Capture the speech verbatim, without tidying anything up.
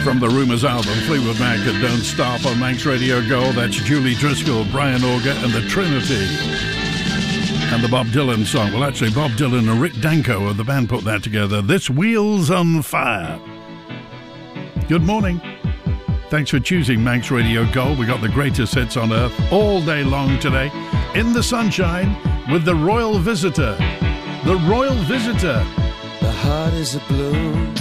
From the Rumours album, Fleetwood Mac and Don't Stop on Manx Radio Gold. That's Julie Driscoll, Brian Auger and the Trinity. And the Bob Dylan song. Well, actually, Bob Dylan and Rick Danko of the band put that together. This Wheels on Fire. Good morning. Thanks for choosing Manx Radio Gold. We got the greatest hits on earth all day long today. In the sunshine with the Royal Visitor. The Royal Visitor. The heart is a blue.